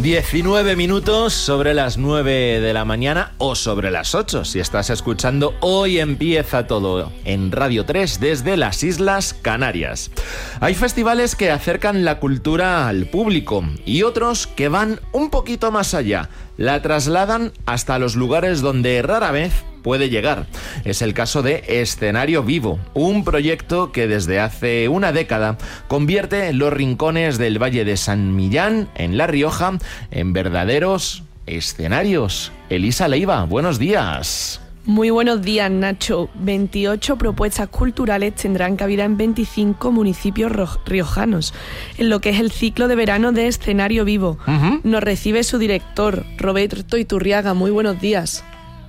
19 minutos sobre las 9 de la mañana o sobre las 8 si estás escuchando Hoy Empieza Todo en Radio 3 desde las Islas Canarias. Hay festivales que acercan la cultura al público y otros que van un poquito más allá, la trasladan hasta los lugares donde rara vez puede llegar. Es el caso de Escenario Vivo, un proyecto que desde hace una década convierte los rincones del Valle de San Millán, en La Rioja, en verdaderos escenarios. Elisa Leiva, buenos días. Muy buenos días, Nacho. 28 propuestas culturales tendrán cabida en 25 municipios riojanos, en lo que es el ciclo de verano de Escenario Vivo. Nos recibe su director, Roberto Iturriaga. Muy buenos días.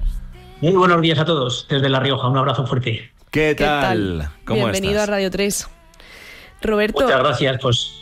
Muy buenos días a todos desde La Rioja. Un abrazo fuerte. ¿Qué tal? ¿Cómo Bienvenido estás? a Radio 3. Roberto. Muchas gracias.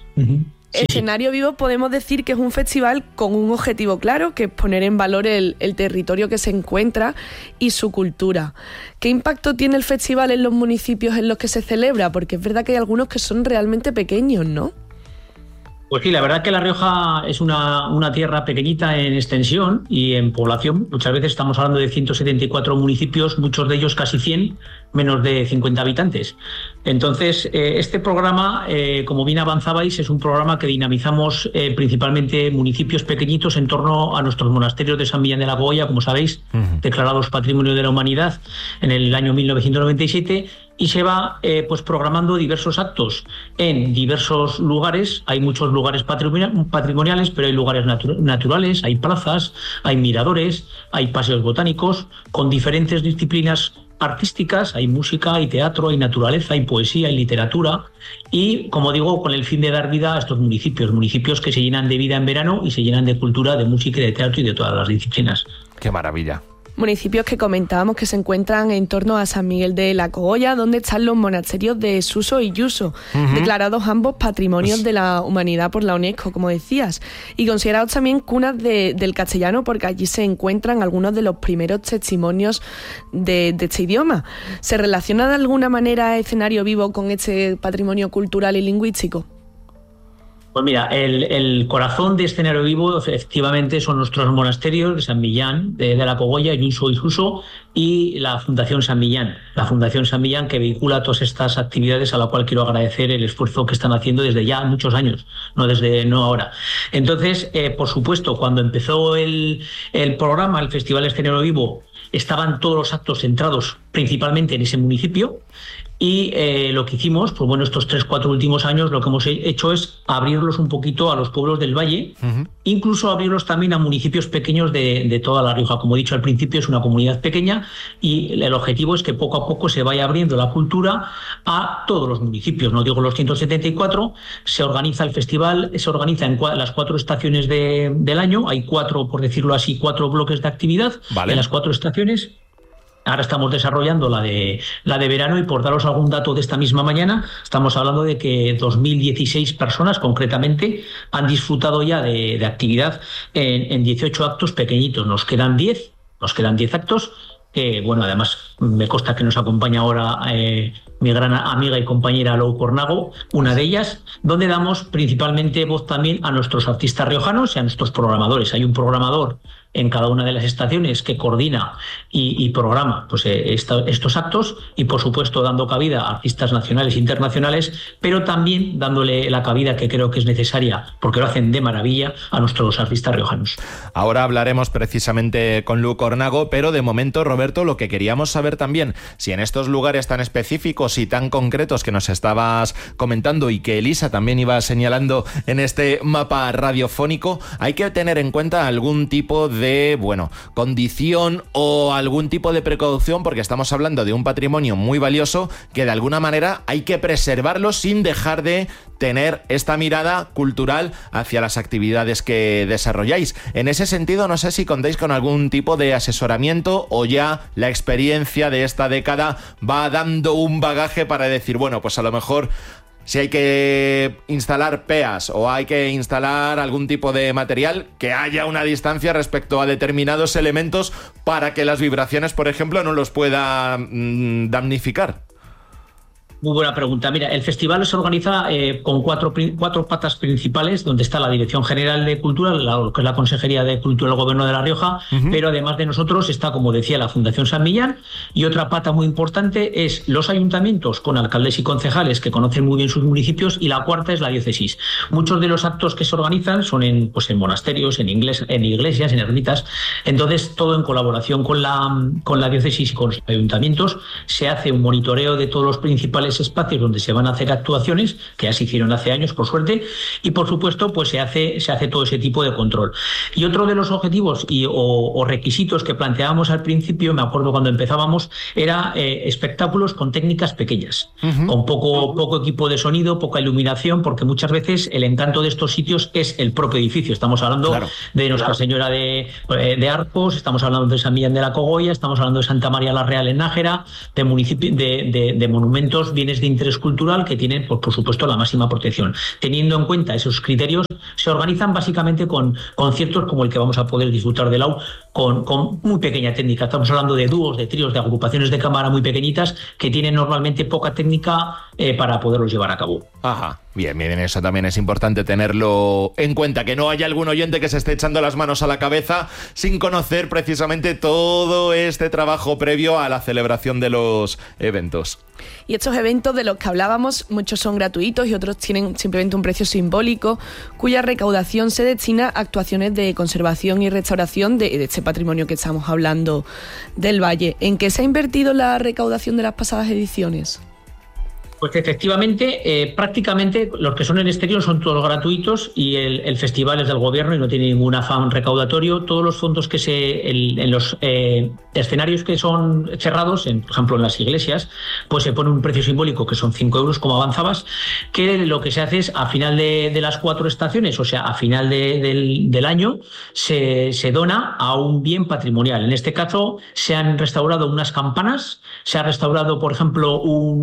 Escenario Vivo podemos decir que es un festival con un objetivo claro, que es poner en valor el territorio que se encuentra y su cultura. ¿Qué impacto tiene el festival en los municipios en los que se celebra? Porque es verdad que hay algunos que son realmente pequeños, ¿no? Pues sí, la verdad que La Rioja es una tierra pequeñita en extensión y en población. Muchas veces estamos hablando de 174 municipios, muchos de ellos casi 100, menos de 50 habitantes. Entonces, este programa, como bien avanzabais, es un programa que dinamizamos principalmente municipios pequeñitos en torno a nuestros monasterios de San Millán de la Cogolla, como sabéis, declarados Patrimonio de la Humanidad en el año 1997, y se va pues programando diversos actos en diversos lugares. Hay muchos lugares patrimoniales, pero hay lugares naturales, hay plazas, hay miradores, hay paseos botánicos con diferentes disciplinas artísticas. Hay música, hay teatro, hay naturaleza, hay poesía, hay literatura, y, como digo, con el fin de dar vida a estos municipios que se llenan de vida en verano y se llenan de cultura, de música, de teatro y de todas las disciplinas. ¡Qué maravilla! Municipios que comentábamos que se encuentran en torno a San Miguel de la Cogolla, donde están los monasterios de Suso y Yuso, declarados ambos Patrimonios de la Humanidad por la UNESCO, como decías, y considerados también cunas del castellano, porque allí se encuentran algunos de los primeros testimonios de este idioma. ¿Se relaciona de alguna manera Escenario Vivo con este patrimonio cultural y lingüístico? Pues mira, el corazón de Escenario Vivo efectivamente son nuestros monasterios de San Millán, de la Cogolla, Yuso y Suso, y la Fundación San Millán. La Fundación San Millán, que vehicula todas estas actividades, a la cual quiero agradecer el esfuerzo que están haciendo desde ya muchos años, no ahora. Entonces, por supuesto, cuando empezó el programa, el Festival Escenario Vivo, estaban todos los actos centrados principalmente en ese municipio. Y lo que hicimos, pues bueno, estos 3-4 últimos años lo que hemos hecho es abrirlos un poquito a los pueblos del Valle, incluso abrirlos también a municipios pequeños de toda La Rioja. Como he dicho al principio, es una comunidad pequeña y el objetivo es que poco a poco se vaya abriendo la cultura a todos los municipios. No digo los 174, se organiza el festival, se organiza en las 4 estaciones del año. Hay 4, por decirlo así, 4 bloques de actividad. Vale. En las 4 estaciones. Ahora estamos desarrollando la de verano, y por daros algún dato de esta misma mañana, estamos hablando de que 2016 personas concretamente han disfrutado ya de actividad en 18 actos pequeñitos. Nos quedan 10 actos. Bueno, además me consta que nos acompaña ahora mi gran amiga y compañera Lou Cornago, una de ellas, donde damos principalmente voz también a nuestros artistas riojanos y a nuestros programadores. Hay un programador en cada una de las estaciones que coordina y programa pues, estos actos, y por supuesto dando cabida a artistas nacionales e internacionales, pero también dándole la cabida que creo que es necesaria, porque lo hacen de maravilla, a nuestros artistas riojanos. Ahora hablaremos precisamente con Lu Cornago, pero de momento, Roberto, lo que queríamos saber también, si en estos lugares tan específicos y tan concretos que nos estabas comentando y que Elisa también iba señalando en este mapa radiofónico, hay que tener en cuenta algún tipo de condición o algún tipo de precaución, porque estamos hablando de un patrimonio muy valioso que de alguna manera hay que preservarlo sin dejar de tener esta mirada cultural hacia las actividades que desarrolláis. En ese sentido, no sé si contáis con algún tipo de asesoramiento o ya la experiencia de esta década va dando un bagaje para decir, bueno, pues a lo mejor si hay que instalar PEAs o hay que instalar algún tipo de material, que haya una distancia respecto a determinados elementos para que las vibraciones, por ejemplo, no los pueda damnificar. Muy buena pregunta. Mira, el festival se organiza con cuatro patas principales, donde está la Dirección General de Cultura, que es la Consejería de Cultura del Gobierno de La Rioja, pero además de nosotros está, como decía, la Fundación San Millán, y otra pata muy importante es los ayuntamientos con alcaldes y concejales que conocen muy bien sus municipios, y la cuarta es la diócesis. Muchos de los actos que se organizan son en monasterios, en iglesias, en ermitas. Entonces, todo en colaboración con la diócesis y con los ayuntamientos, se hace un monitoreo de todos los principales espacios donde se van a hacer actuaciones, que ya se hicieron hace años, por suerte, y por supuesto pues se hace todo ese tipo de control. Y otro de los objetivos o requisitos que planteábamos al principio, me acuerdo cuando empezábamos, era espectáculos con técnicas pequeñas, con poco equipo de sonido, poca iluminación, porque muchas veces el encanto de estos sitios es el propio edificio. Estamos hablando de Nuestra Señora de Arcos, estamos hablando de San Millán de la Cogolla, estamos hablando de Santa María la Real en Nájera, de municipios, de monumentos, bienes de interés cultural que tienen, pues, por supuesto, la máxima protección. Teniendo en cuenta esos criterios, se organizan básicamente con conciertos como el que vamos a poder disfrutar de Lau, con muy pequeña técnica. Estamos hablando de dúos, de tríos, de agrupaciones de cámara muy pequeñitas que tienen normalmente poca técnica para poderlos llevar a cabo. Ajá, bien, eso también es importante tenerlo en cuenta, que no haya algún oyente que se esté echando las manos a la cabeza sin conocer precisamente todo este trabajo previo a la celebración de los eventos. Y estos eventos de los que hablábamos, muchos son gratuitos y otros tienen simplemente un precio simbólico, cuya recaudación se destina a actuaciones de conservación y restauración de este patrimonio que estamos hablando del Valle. ¿En qué se ha invertido la recaudación de las pasadas ediciones? Pues efectivamente, prácticamente los que son en exterior son todos gratuitos, y el festival es del gobierno y no tiene ningún afán recaudatorio. Todos los fondos que en los escenarios que son cerrados, por ejemplo en las iglesias, pues se pone un precio simbólico que son 5 euros, como avanzabas, que lo que se hace es a final de las 4 estaciones, o sea, a final del año, se dona a un bien patrimonial. En este caso se han restaurado unas campanas, se ha restaurado, por ejemplo,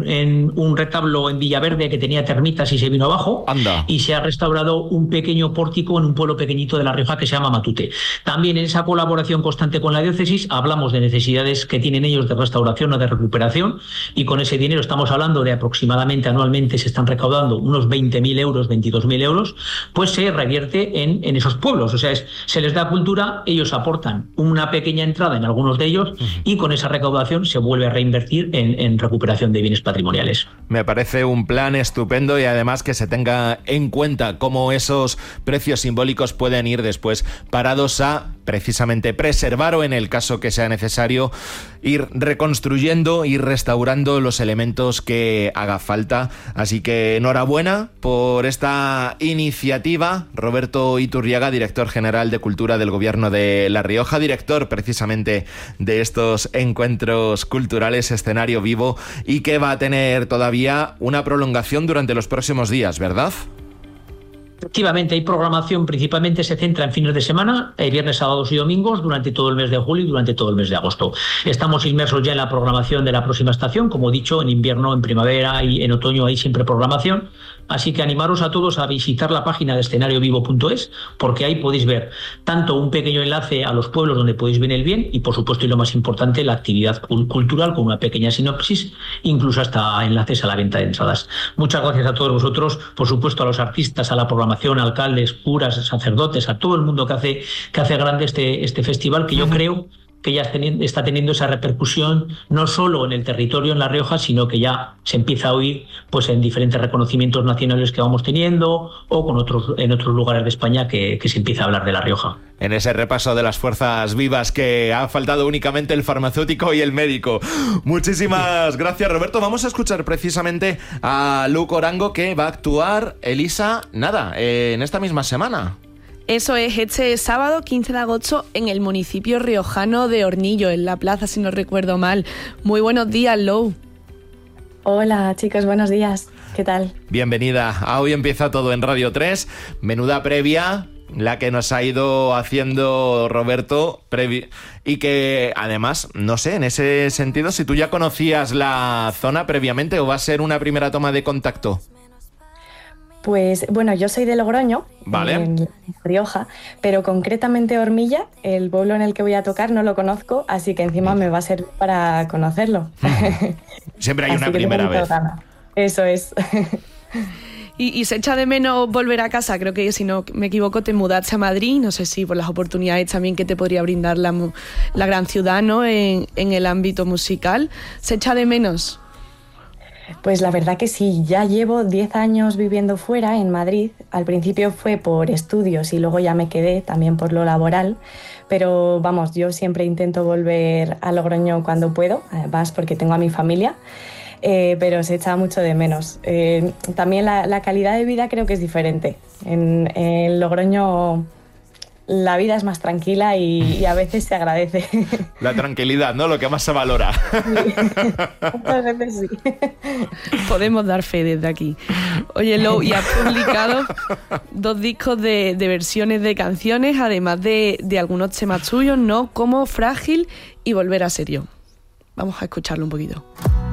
un retablo en Villaverde que tenía termitas y se vino abajo. Anda. Y se ha restaurado un pequeño pórtico en un pueblo pequeñito de La Rioja que se llama Matute. También en esa colaboración constante con la diócesis hablamos de necesidades que tienen ellos de restauración o de recuperación, y con ese dinero estamos hablando de aproximadamente anualmente se están recaudando unos 20.000 euros, 22.000 euros, pues se revierte en esos pueblos. O sea, se les da cultura, ellos aportan una pequeña entrada en algunos de ellos, y con esa recaudación se vuelve a reinvertir en recuperación de bienes patrimoniales. Me parece un plan estupendo, y además que se tenga en cuenta cómo esos precios simbólicos pueden ir después parados a precisamente preservar, o en el caso que sea necesario, ir reconstruyendo y restaurando los elementos que haga falta. Así que enhorabuena por esta iniciativa. Roberto Iturriaga, director general de Cultura del Gobierno de La Rioja, director precisamente de estos encuentros culturales Escenario Vivo, y que va a tener todavía una prolongación durante los próximos días, ¿verdad? Efectivamente, hay programación, principalmente se centra en fines de semana, viernes, sábados y domingos, durante todo el mes de julio y durante todo el mes de agosto. Estamos inmersos ya en la programación de la próxima estación, como he dicho, en invierno, en primavera y en otoño hay siempre programación. Así que animaros a todos a visitar la página de escenariovivo.es, porque ahí podéis ver tanto un pequeño enlace a los pueblos donde podéis ver el bien, y por supuesto, y lo más importante, la actividad cultural con una pequeña sinopsis, incluso hasta enlaces a la venta de entradas. Muchas gracias a todos vosotros, por supuesto a los artistas, a la programación, alcaldes, curas, sacerdotes, a todo el mundo que hace grande este festival, que yo creo que ya está teniendo esa repercusión no solo en el territorio, en La Rioja, sino que ya se empieza a oír pues en diferentes reconocimientos nacionales que vamos teniendo, o en otros lugares de España que se empieza a hablar de La Rioja. En ese repaso de las fuerzas vivas, que ha faltado únicamente el farmacéutico y el médico. Muchísimas gracias, Roberto. Vamos a escuchar precisamente a Luc Orango, que va a actuar, Elisa, en esta misma semana. Eso es, este sábado 15 de agosto en el municipio riojano de Hornillo, en la plaza, si no recuerdo mal. Muy buenos días, Lou. Hola, chicos, buenos días. ¿Qué tal? Bienvenida. Hoy empieza todo en Radio 3. Menuda previa la que nos ha ido haciendo Roberto, y que además, no sé, en ese sentido, si tú ya conocías la zona previamente o va a ser una primera toma de contacto. Pues bueno, yo soy de Logroño, vale, en Rioja, pero concretamente Hormilla, el pueblo en el que voy a tocar, no lo conozco, así que encima me va a servir para conocerlo. Siempre hay una primera vez. Eso es. ¿Y se echa de menos volver a casa? Creo que, si no me equivoco, te mudaste a Madrid. No sé si por las oportunidades también que te podría brindar la gran ciudad, ¿no? En el ámbito musical. ¿Se echa de menos? Pues la verdad que sí, ya llevo 10 años viviendo fuera, en Madrid. Al principio fue por estudios y luego ya me quedé también por lo laboral. Pero vamos, yo siempre intento volver a Logroño cuando puedo, además porque tengo a mi familia. Pero se echa mucho de menos. También la calidad de vida creo que es diferente. En Logroño la vida es más tranquila y a veces se agradece. La tranquilidad, ¿no? Lo que más se valora. Sí. Muchas veces sí. Podemos dar fe desde aquí. Oye, Lou, y has publicado 2 discos de versiones de canciones, además de algunos temas tuyos, ¿no? Como Frágil y Volver a ser yo. Vamos a escucharlo un poquito.